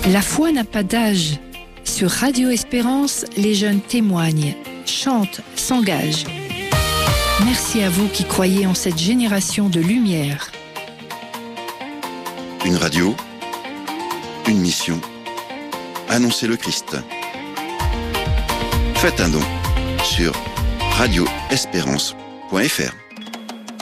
La foi n'a pas d'âge. Sur Radio Espérance, les jeunes témoignent, chantent, s'engagent. Merci à vous qui croyez en cette génération de lumière. Une radio, une mission, annoncer le Christ. Faites un don sur radioespérance.fr.